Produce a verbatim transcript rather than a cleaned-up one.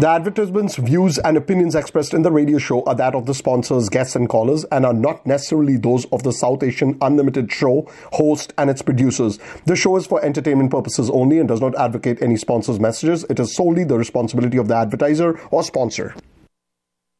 The advertisements, views, and opinions expressed in the radio show are that of the sponsors, guests, and callers, and are not necessarily those of the South Asian Unlimited show, host, and its producers. The show is for entertainment purposes only and does not advocate any sponsor's messages. It is solely the responsibility of the advertiser or sponsor.